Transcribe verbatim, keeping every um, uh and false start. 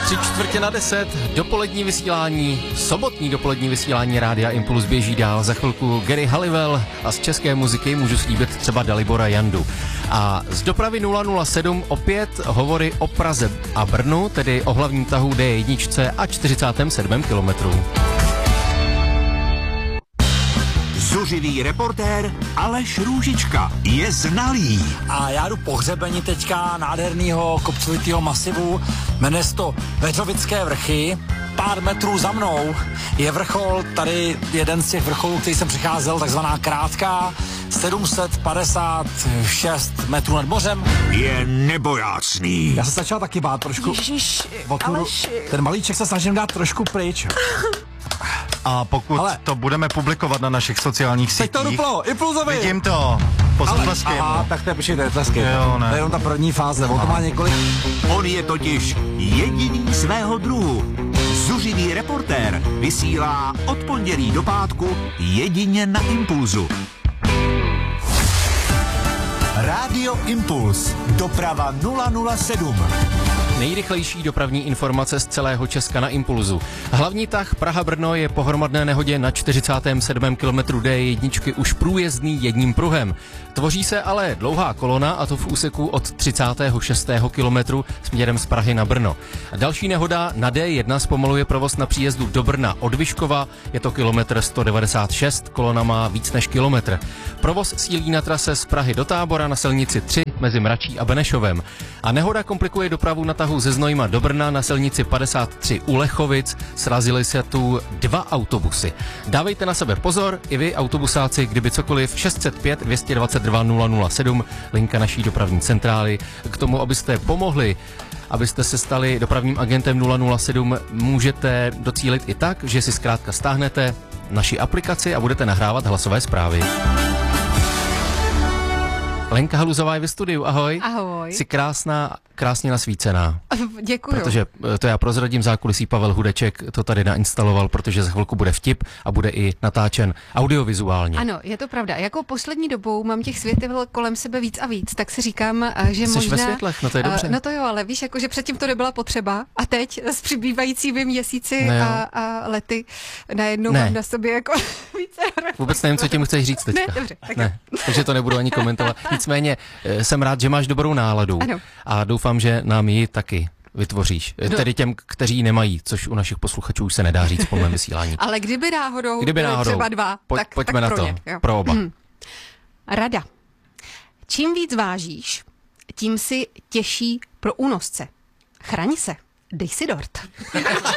Tři čtvrtě na deset, dopolední vysílání, sobotní dopolední vysílání Rádia Impuls běží dál. Za chvilku Gary Halliwell a z české muziky můžu slíbit třeba Dalibora Jandu. A z dopravy nula nula sedm opět hovory o Praze a Brnu, tedy o hlavním tahu D jedna a čtyřicátém sedmém kilometru. Zuřivý reportér Aleš Růžička je znalý. A já jdu po hřebeni teďka nádhernýho kopcovitýho masivu, jmenuje se to Veřovické vrchy. Pár metrů za mnou je vrchol, tady jeden z těch vrcholů, který jsem přicházel, takzvaná krátká, sedm set padesát šest metrů nad mořem. Je nebojácný. Já se začal taky bát trošku. Ježiš, Odkud, Aleši. ten malíček se snažím dát trošku pryč. A pokud Ale- to budeme publikovat na našich sociálních Teď to sítích, duplo, Impulzovi. vidím to, posleskej Aha, mu. tak to je, počkejte, tlesky. Jo, ne. To je jenom ta první fáze, on to má několik. On je totiž jediný svého druhu. Zuřivý reportér vysílá od pondělí do pátku jedině na Impulzu. Rádio Impuls. Doprava nula nula sedm. Nejrychlejší dopravní informace z celého Česka na Impulzu. Hlavní tah Praha-Brno je po hromadné nehodě na čtyřicátém sedmém kilometru D jedna už průjezdný jedním pruhem. Tvoří se ale dlouhá kolona, a to v úseku od třicátého šestého kilometru směrem z Prahy na Brno. Další nehoda na D jedna zpomaluje provoz na příjezdu do Brna od Vyškova, je to kilometr sto devadesát šest, kolona má víc než kilometr. Provoz sílí na trase z Prahy do Tábora na silnici tři mezi Mračí a Benešovem. A nehoda komplikuje dopravu na tahu ze Znojma do Brna na silnici padesát tři u Lechovic, srazily se tu dva autobusy. Dávejte na sebe pozor, i vy autobusáci, kdyby cokoliv, šest set pět dvě stě dvacet dva nula nula sedm, linka naší dopravní centrály. K tomu, abyste pomohli, abyste se stali dopravním agentem nula nula sedm, můžete docílit i tak, že si zkrátka stáhnete naši aplikaci a budete nahrávat hlasové zprávy. Lenka Haluzová je ve studiu, ahoj. Ahoj. Jsi krásná, krásně nasvícená. Děkuju. Protože to já prozradím zákulisí, Pavel Hudeček to tady nainstaloval, protože za chvilku bude vtip a bude i natáčen audiovizuálně. Ano, je to pravda. Jako poslední dobou mám těch světel kolem sebe víc a víc, tak si říkám, že Jsi možná... ve světlech, no to je dobře. No to jo, ale víš, jako, že předtím to nebyla potřeba a teď s přibývajícími měsíci Ne, a, a lety najednou Ne. mám na sobě jako více reflektorů. Vůbec nevím, co tím chceš říct teďka. Ne, dobře, tak ne, takže to nebudu ani komentovat. Nicméně eh, jsem rád, že máš dobrou náladu. Ano. A doufám, že nám ji taky vytvoříš. No. Tedy těm, kteří ji nemají, což u našich posluchačů už se nedá říct po mém vysílání. Ale kdyby náhodou, Kdyby byly náhodou, třeba dva, pojď, tak, pojďme tak na pro to, ně, jo. pro oba. Hmm. Rada. Čím víc vážíš, tím si těžší pro únosce. Chraň se. Dej si dort.